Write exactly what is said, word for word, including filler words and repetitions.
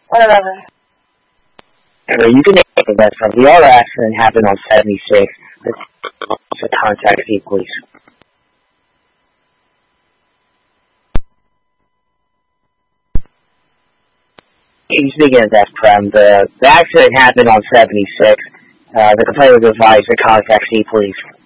Whatever. You can answer that from the auto accident happened on seventy-six. So contact the police. You speaking of that from the, the accident happened on seventy-six. Uh, the complainant was advised to contact the police.